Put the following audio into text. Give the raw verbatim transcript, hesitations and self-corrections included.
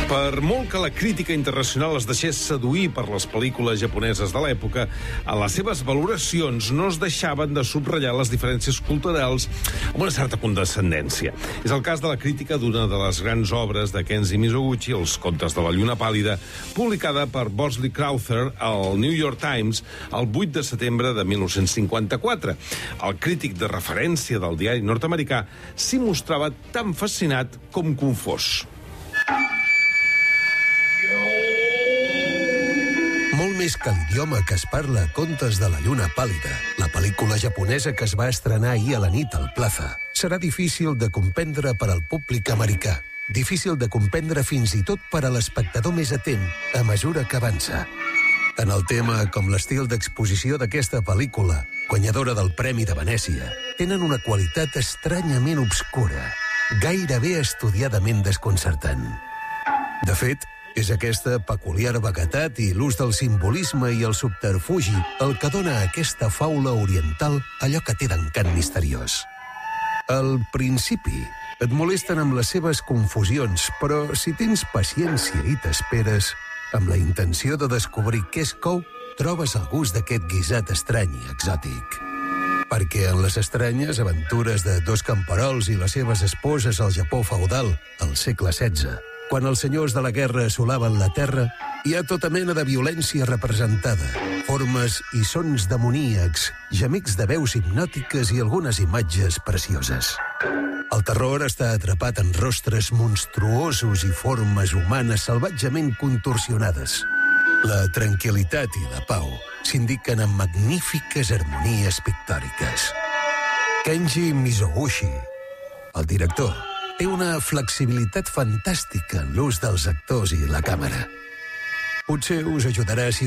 Per molt que la crítica internacional es deixés seduir per les pel·lícules japoneses de l'època, a les seves valoracions no es deixaven de subratllar les diferències culturals amb una certa condescendència. És el cas de la crítica d'una de les grans obres de Kenji Mizoguchi, Els contes de la lluna pàl·lida, publicada per Bosley Crowther al New York Times el vuit de setembre de mil nou-cents cinquanta-quatre. El crític de referència del diari nord-americà s'hi mostrava tan fascinat com confós. Molt més que l'idioma que es parla a Contes de la lluna pàl·lida, la pel·lícula japonesa que es va estrenar ahir a la nit al Plaza, serà difícil de comprendre per al públic americà. Difícil de comprendre fins i tot per a l'espectador més atent a mesura que avança. En el tema com l'estil d'exposició d'aquesta pel·lícula, guanyadora del Premi de Venècia, tenen una qualitat estranyament obscura, gairebé estudiadament desconcertant. De fet, és aquesta peculiar vaguetat i l'ús del simbolisme i el subterfugi el que dona a aquesta faula oriental allò que té d'encant misteriós. Al principi et molesten amb les seves confusions, però si tens paciència i t'esperes, amb la intenció de descobrir què es cou, trobes el gust d'aquest guisat estrany i exòtic. Perquè en les estranyes aventures de dos camperols i les seves esposes al Japó feudal, al segle setze, quan els senyors de la guerra assolaven la terra, hi ha tota mena de violència representada, formes i sons demoníacs, gemics de veus hipnòtiques i algunes imatges precioses. El terror està atrapat en rostres monstruosos i formes humanes salvatgement contorsionades. La tranquil·litat i la pau s'indiquen en magnífiques harmonies pictòriques. Kenji Mizoguchi, el director, té una flexibilitat fantàstica en l'ús dels actors i la càmera. Potser us ajudarà si